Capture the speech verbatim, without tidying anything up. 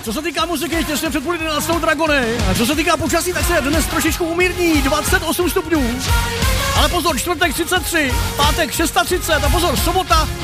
Co se týká muziky, těsně před půl jedenáctou Dragony. A co se týká počasí, tak se dnes trošičku umírní, dvacet osm stupňů. Ale pozor, čtvrtek třicet tři, pátek třicet šest a pozor, sobota